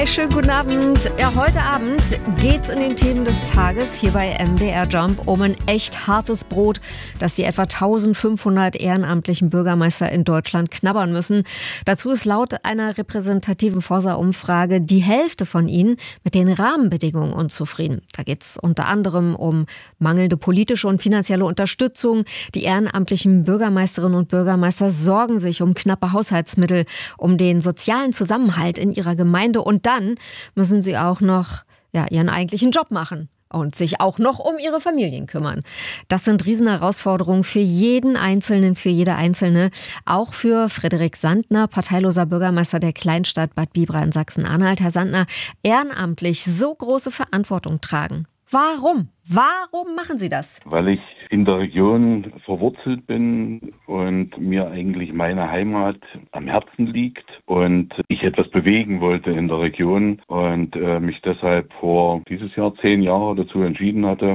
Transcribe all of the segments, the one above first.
Schönen guten Abend. Ja, heute Abend geht's in den Themen des Tages hier bei MDR Jump um ein echt hartes Brot, das die etwa 1500 ehrenamtlichen Bürgermeister in Deutschland knabbern müssen. Dazu ist laut einer repräsentativen Forsa-Umfrage die Hälfte von ihnen mit den Rahmenbedingungen unzufrieden. Da geht's unter anderem um mangelnde politische und finanzielle Unterstützung. Die ehrenamtlichen Bürgermeisterinnen und Bürgermeister sorgen sich um knappe Haushaltsmittel, um den sozialen Zusammenhalt in ihrer Gemeinde, und dann müssen sie auch noch ihren eigentlichen Job machen und sich auch noch um ihre Familien kümmern. Das sind Riesenherausforderungen für jeden Einzelnen, für jede Einzelne. Auch für Frederik Sandner, parteiloser Bürgermeister der Kleinstadt Bad Bibra in Sachsen-Anhalt. Herr Sandner, ehrenamtlich so große Verantwortung tragen. Warum? Warum machen Sie das? Weil ich in der Region verwurzelt bin und mir eigentlich meine Heimat am Herzen liegt und ich etwas bewegen wollte in der Region und mich deshalb vor dieses Jahr 10 Jahre dazu entschieden hatte,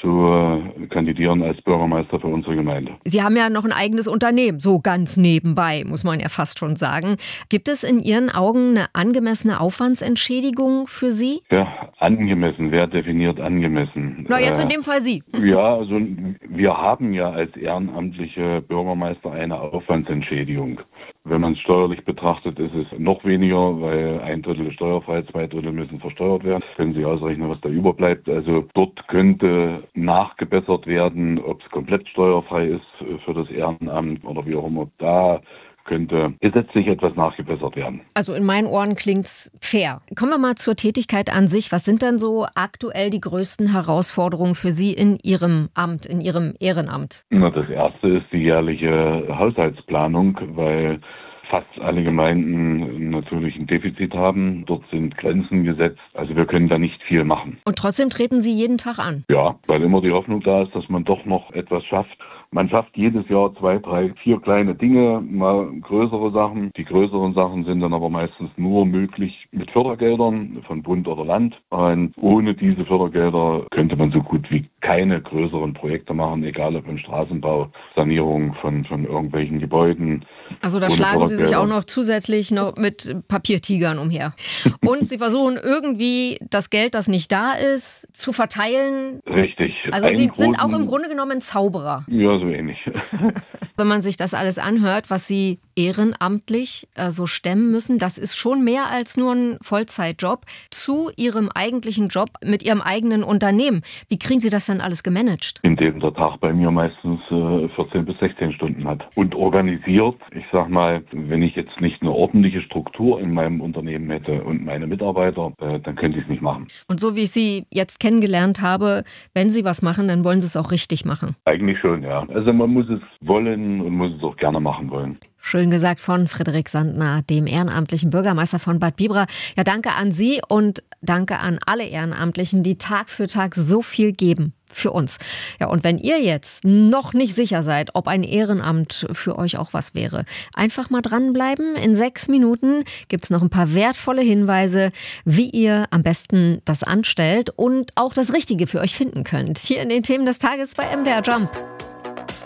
zu kandidieren als Bürgermeister für unsere Gemeinde. Sie haben ja noch ein eigenes Unternehmen, so ganz nebenbei, muss man ja fast schon sagen. Gibt es in Ihren Augen eine angemessene Aufwandsentschädigung für Sie? Ja, angemessen. Wer definiert angemessen? Na, jetzt in dem Fall Sie. Ja, also wir haben ja als ehrenamtliche Bürgermeister eine Aufwandsentschädigung. Wenn man es steuerlich betrachtet, ist es noch weniger, weil 1/3 ist steuerfrei, 2/3 müssen versteuert werden. Können Sie ausrechnen, was da überbleibt. Also dort könnte nachgebessert werden, ob es komplett steuerfrei ist für das Ehrenamt oder wie auch immer. Da könnte gesetzlich etwas nachgebessert werden. Also in meinen Ohren klingt's fair. Kommen wir mal zur Tätigkeit an sich. Was sind denn so aktuell die größten Herausforderungen für Sie in Ihrem Amt, in Ihrem Ehrenamt? Na, das erste ist die jährliche Haushaltsplanung, weil fast alle Gemeinden natürlich ein Defizit haben. Dort sind Grenzen gesetzt. Also wir können da nicht viel machen. Und trotzdem treten Sie jeden Tag an? Ja, weil immer die Hoffnung da ist, dass man doch noch etwas schafft. Man schafft jedes Jahr 2, 3, 4 kleine Dinge, mal größere Sachen. Die größeren Sachen sind dann aber meistens nur möglich mit Fördergeldern von Bund oder Land. Und ohne diese Fördergelder könnte man so gut wie keine größeren Projekte machen, egal ob im Straßenbau, Sanierung von irgendwelchen Gebäuden. Also da schlagen Sie sich auch noch zusätzlich noch mit Papiertigern umher. Und Sie versuchen irgendwie das Geld, das nicht da ist, zu verteilen. Richtig. Also Sie sind auch im Grunde genommen ein Zauberer. Ja, so ähnlich. Wenn man sich das alles anhört, was Sie ehrenamtlich so stemmen müssen, das ist schon mehr als nur ein Vollzeitjob zu Ihrem eigentlichen Job mit Ihrem eigenen Unternehmen. Wie kriegen Sie das dann alles gemanagt? Indem der Tag bei mir meistens 14 bis 16 Stunden hat. Und organisiert, ich sag mal, wenn ich jetzt nicht eine ordentliche Struktur in meinem Unternehmen hätte und meine Mitarbeiter, dann könnte ich es nicht machen. Und so wie ich Sie jetzt kennengelernt habe, wenn Sie was machen, dann wollen Sie es auch richtig machen. Eigentlich schon, ja. Also man muss es wollen und muss es auch gerne machen wollen. Schön gesagt von Frederik Sandner, dem ehrenamtlichen Bürgermeister von Bad Bibra. Ja, danke an Sie und danke an alle Ehrenamtlichen, die Tag für Tag so viel geben für uns. Ja, und wenn ihr jetzt noch nicht sicher seid, ob ein Ehrenamt für euch auch was wäre, einfach mal dranbleiben. In 6 Minuten gibt's noch ein paar wertvolle Hinweise, wie ihr am besten das anstellt und auch das Richtige für euch finden könnt. Hier in den Themen des Tages bei MDR Jump.